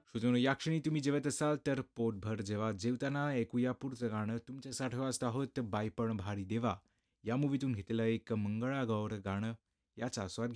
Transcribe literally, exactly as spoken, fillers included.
श्रोत्यांनो, या क्षणी तुम्ही जेवत असाल तर पोटभर जेवा. जेवताना ऐकूया पुढचं गाणं. तुमच्यासाठी वाजत आहोत बाईपण भारी देवा या मूवीतून घेतलेलं एक मंगळागौर गाणं. याचा आस्वाद